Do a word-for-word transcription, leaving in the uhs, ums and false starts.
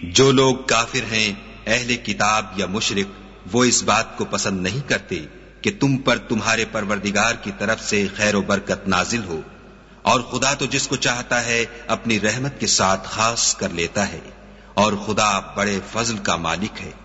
जो लोग काफिर हैं, अहले किताब या मुशरिक, वो इस बात को पसंद नहीं करते कि तुम पर तुम्हारे परवरदिगार की तरफ से खैर और बरकत नाजिल हो, और खुदा तो जिसको चाहता है अपनी रहमत के साथ खास कर लेता है, और खुदा बड़े फजल का मालिक है।